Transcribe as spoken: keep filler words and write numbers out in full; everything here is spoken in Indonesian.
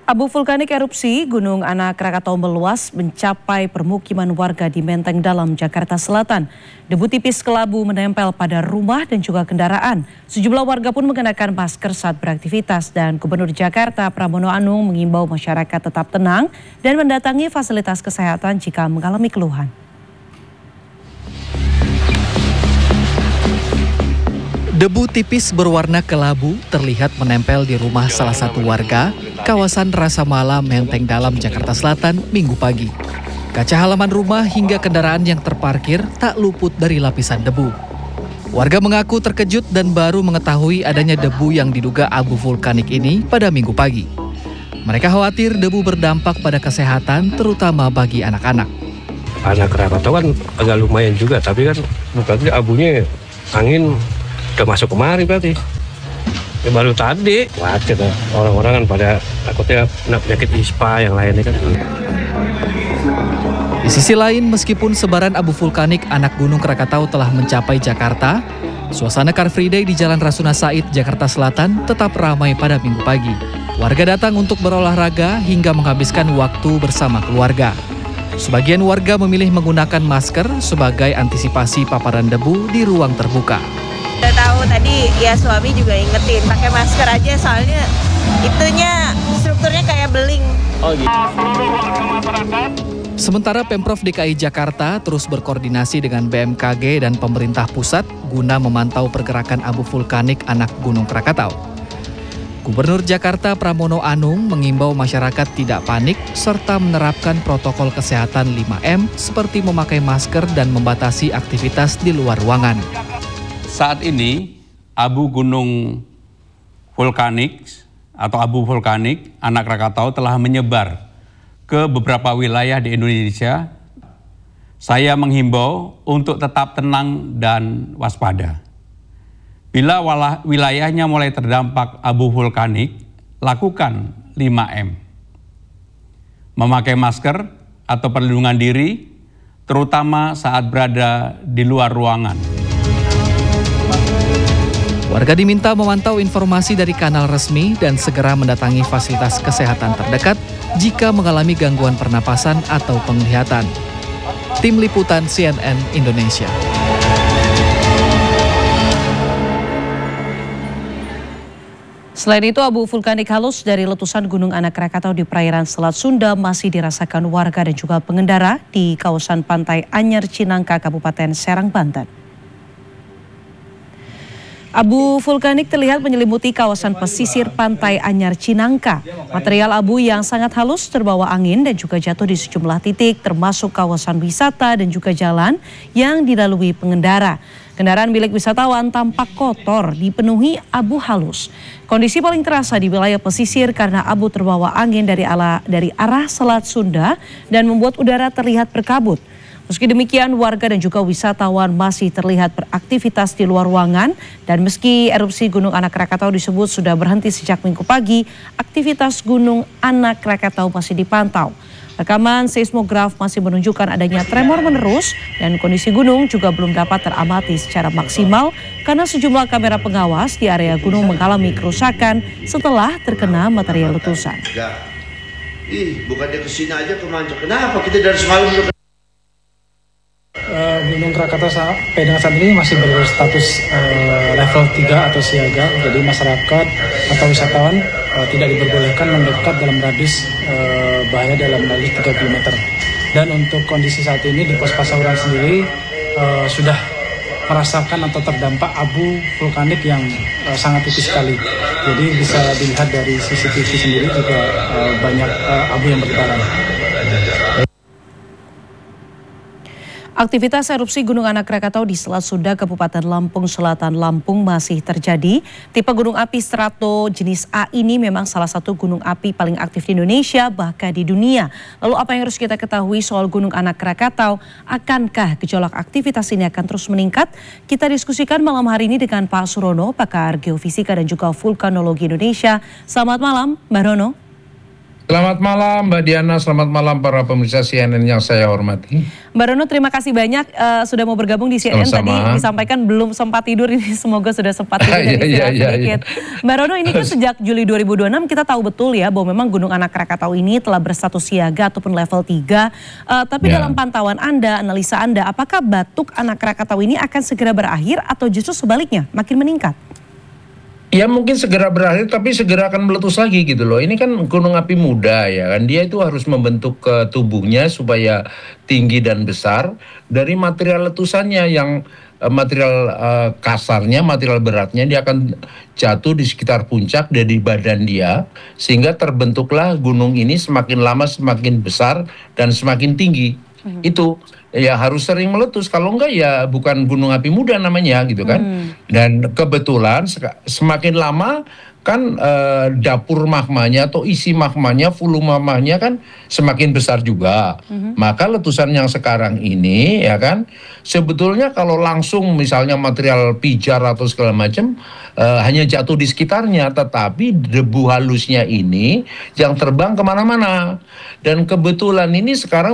Abu vulkanik erupsi Gunung Anak Krakatau meluas mencapai permukiman warga di Menteng Dalam, Jakarta Selatan. Debu tipis kelabu menempel pada rumah dan juga kendaraan. Sejumlah warga pun mengenakan masker saat beraktivitas dan Gubernur Jakarta Pramono Anung mengimbau masyarakat tetap tenang dan mendatangi fasilitas kesehatan jika mengalami keluhan. Debu tipis berwarna kelabu terlihat menempel di rumah salah satu warga, kawasan Rasa Mala, Menteng Dalam, Jakarta Selatan, Minggu pagi. Kaca halaman rumah hingga kendaraan yang terparkir tak luput dari lapisan debu. Warga mengaku terkejut dan baru mengetahui adanya debu yang diduga abu vulkanik ini pada Minggu pagi. Mereka khawatir debu berdampak pada kesehatan, terutama bagi anak-anak. Anak Krakatau kan agak lumayan juga, tapi kan berarti abunya angin udah masuk kemari berarti. Ya baru tadi, wajar lah. Orang-orang kan pada takutnya kena penyakit ispa yang lainnya kan. Di sisi lain, meskipun sebaran abu vulkanik anak Gunung Krakatau telah mencapai Jakarta, suasana Car Free Day di Jalan Rasuna Said, Jakarta Selatan tetap ramai pada Minggu pagi. Warga datang untuk berolahraga hingga menghabiskan waktu bersama keluarga. Sebagian warga memilih menggunakan masker sebagai antisipasi paparan debu di ruang terbuka. Udah tahu tadi ya suami juga ingetin pakai masker aja soalnya itunya strukturnya kayak beling. Oh gitu. Sementara Pemprov D K I Jakarta terus berkoordinasi dengan B M K G dan pemerintah pusat guna memantau pergerakan abu vulkanik anak Gunung Krakatau. Gubernur Jakarta Pramono Anung mengimbau masyarakat tidak panik serta menerapkan protokol kesehatan lima M seperti memakai masker dan membatasi aktivitas di luar ruangan. Saat ini abu gunung vulkanik atau abu vulkanik anak Krakatau telah menyebar ke beberapa wilayah di Indonesia. Saya menghimbau untuk tetap tenang dan waspada. Bila wilayahnya mulai terdampak abu vulkanik, lakukan lima M. Memakai masker atau perlindungan diri, terutama saat berada di luar ruangan. Warga diminta memantau informasi dari kanal resmi dan segera mendatangi fasilitas kesehatan terdekat jika mengalami gangguan pernapasan atau penglihatan. Tim Liputan C N N Indonesia. Selain itu, abu vulkanik halus dari letusan Gunung Anak Krakatau di perairan Selat Sunda masih dirasakan warga dan juga pengendara di kawasan pantai Anyar Cinangka, Kabupaten Serang, Banten. Abu vulkanik terlihat menyelimuti kawasan pesisir pantai Anyar Cinangka. Material abu yang sangat halus terbawa angin dan juga jatuh di sejumlah titik termasuk kawasan wisata dan juga jalan yang dilalui pengendara. Kendaraan milik wisatawan tampak kotor dipenuhi abu halus. Kondisi paling terasa di wilayah pesisir karena abu terbawa angin dari, ala, dari arah Selat Sunda dan membuat udara terlihat berkabut. Meski demikian, warga dan juga wisatawan masih terlihat beraktivitas di luar ruangan dan meski erupsi Gunung Anak Krakatau disebut sudah berhenti sejak Minggu pagi, aktivitas Gunung Anak Krakatau masih dipantau. Rekaman seismograf masih menunjukkan adanya tremor menerus dan kondisi gunung juga belum dapat teramati secara maksimal karena sejumlah kamera pengawas di area gunung mengalami kerusakan setelah terkena material letusan. Ih, bukannya kesini aja kemanjak. Kenapa kita dari semalam udah Uh, Gunung Krakatau sampai dengan saat ini masih berstatus uh, level tiga atau siaga, jadi masyarakat atau wisatawan uh, tidak diperbolehkan mendekat dalam radius uh, bahaya dalam radius tiga kilometer. Dan untuk kondisi saat ini di pos Pasauran sendiri uh, sudah merasakan atau terdampak abu vulkanik yang uh, sangat tipis sekali. Jadi bisa dilihat dari C C T V sendiri juga uh, banyak uh, abu yang bertebaran. Aktivitas erupsi Gunung Anak Krakatau di Selat Sunda, Kabupaten Lampung Selatan, Lampung masih terjadi. Tipe gunung api strato jenis A ini memang salah satu gunung api paling aktif di Indonesia, bahkan di dunia. Lalu apa yang harus kita ketahui soal Gunung Anak Krakatau? Akankah gejolak aktivitas ini akan terus meningkat? Kita diskusikan malam hari ini dengan Pak Surono, pakar geofisika dan juga vulkanologi Indonesia. Selamat malam, Mbak Rono. Selamat malam Mbak Diana, selamat malam para pemirsa C N N yang saya hormati. Mbak Rono, terima kasih banyak uh, sudah mau bergabung di C N N. Sama-sama. Tadi disampaikan belum sempat tidur, ini semoga sudah sempat tidur dan istirahat iya, sedikit. iya. Mbak Rono, ini kan sejak Juli dua ribu dua puluh enam kita tahu betul ya bahwa memang Gunung Anak Krakatau ini telah berstatus siaga ataupun level tiga. Uh, tapi Ya. dalam pantauan Anda, analisa Anda, apakah batuk Anak Krakatau ini akan segera berakhir atau justru sebaliknya makin meningkat? Ya mungkin segera berakhir tapi segera akan meletus lagi gitu loh. Ini kan gunung api muda ya kan. Dia itu harus membentuk ke tubuhnya supaya tinggi dan besar dari material letusannya yang eh, material eh, kasarnya, material beratnya dia akan jatuh di sekitar puncak dari badan dia sehingga terbentuklah gunung ini semakin lama semakin besar dan semakin tinggi. Hmm. Itu ya harus sering meletus, kalau enggak ya bukan gunung api muda namanya gitu kan. Hmm. Dan kebetulan semakin lama kan eh, dapur magmanya atau isi magmanya, volume magmanya kan semakin besar juga. Hmm. Maka letusan yang sekarang ini ya kan sebetulnya kalau langsung misalnya material pijar atau segala macam eh, hanya jatuh di sekitarnya, tetapi debu halusnya ini yang terbang kemana-mana. Dan kebetulan ini sekarang